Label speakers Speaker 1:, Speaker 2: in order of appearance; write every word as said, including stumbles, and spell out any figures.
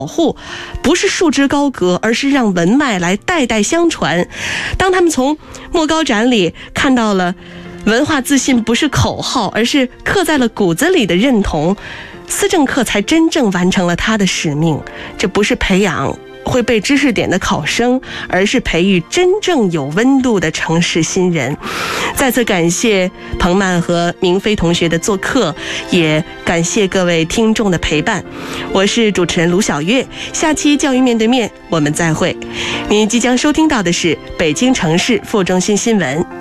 Speaker 1: 护不是束之高阁，而是让文脉来代代相传。当他们从莫高展里看到了文化自信不是口号，而是刻在了骨子里的认同，思政课才真正完成了他的使命。这不是培养会背知识点的考生，而是培育真正有温度的城市新人。再次感谢彭曼和明飞同学的做客，也感谢各位听众的陪伴。我是主持人卢晓月，下期教育面对面我们再会。您即将收听到的是北京城市副中心新闻。